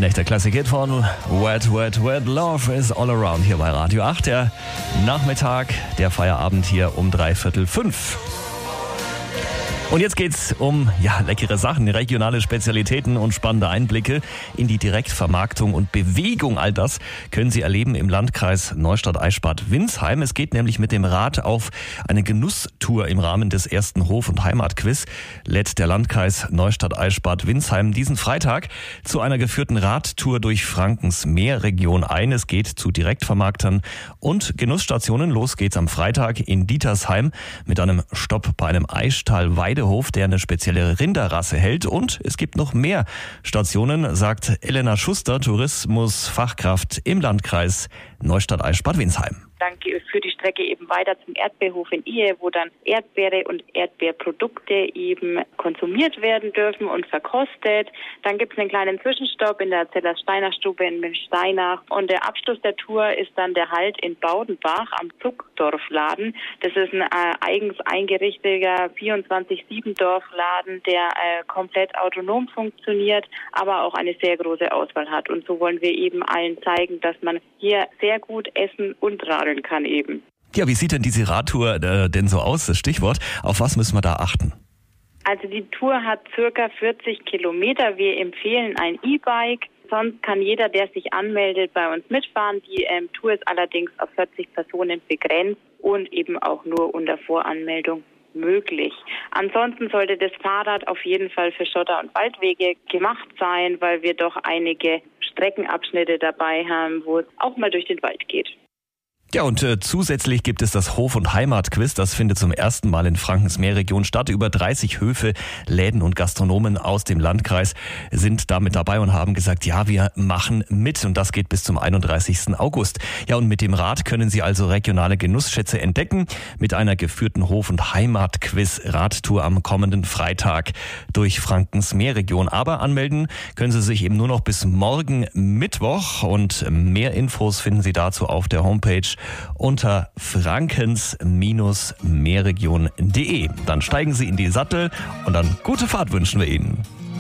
Ein echter Klassiker von Wet, Wet, Wet, Love is all around hier bei Radio 8. Der Nachmittag, der Feierabend hier um 4:45. Und jetzt geht's um leckere Sachen, regionale Spezialitäten und spannende Einblicke in die Direktvermarktung und Bewegung. All das können Sie erleben im Landkreis Neustadt-Eichstätt-Winsheim. Es geht nämlich mit dem Rad auf eine Genusstour im Rahmen des ersten Hof- und Heimatquiz. Lädt der Landkreis Neustadt-Eichstätt-Winsheim diesen Freitag zu einer geführten Radtour durch Frankens Meerregion ein. Es geht zu Direktvermarktern und Genussstationen. Los geht's am Freitag in Dietersheim mit einem Stopp bei einem Eichstall-Weidehof, der eine spezielle Rinderrasse hält. Und es gibt noch mehr Stationen, sagt Elena Schuster, Tourismusfachkraft im Landkreis Neustadt-Eichstätt-Winsheim. Dann führt die Strecke eben weiter zum Erdbeerhof in Ihe, wo dann Erdbeere und Erdbeerprodukte eben konsumiert werden dürfen und verkostet. Dann gibt es einen kleinen Zwischenstopp in der Zellers-Steiner-Stube in Steinach. Und der Abschluss der Tour ist dann der Halt in Baudenbach am Zuckdorfladen. Das ist ein eigens eingerichteter 24/7-Dorfladen, der komplett autonom funktioniert, aber auch eine sehr große Auswahl hat. Und so wollen wir eben allen zeigen, dass man hier sehr gut essen und radeln kann eben. Ja, wie sieht denn diese Radtour denn so aus? Das Stichwort. Auf was müssen wir da achten? Also die Tour hat circa 40 Kilometer. Wir empfehlen ein E-Bike. Sonst kann jeder, der sich anmeldet, bei uns mitfahren. Die Tour ist allerdings auf 40 Personen begrenzt und eben auch nur unter Voranmeldung möglich. Ansonsten sollte das Fahrrad auf jeden Fall für Schotter- und Waldwege gemacht sein, weil wir doch einige Streckenabschnitte dabei haben, wo es auch mal durch den Wald geht. Ja, und zusätzlich gibt es das Hof- und Heimatquiz. Das findet zum ersten Mal in Frankens Meerregion statt. Über 30 Höfe, Läden und Gastronomen aus dem Landkreis sind damit dabei und haben gesagt, ja, wir machen mit. Und das geht bis zum 31. August. Ja, und mit dem Rad können Sie also regionale Genussschätze entdecken. Mit einer geführten Hof- und Heimatquiz-Radtour am kommenden Freitag durch Frankens Meerregion. Aber anmelden können Sie sich eben nur noch bis morgen Mittwoch. Und mehr Infos finden Sie dazu auf der Homepage unter frankens-meerregion.de. Dann steigen Sie in die Sattel und dann gute Fahrt wünschen wir Ihnen.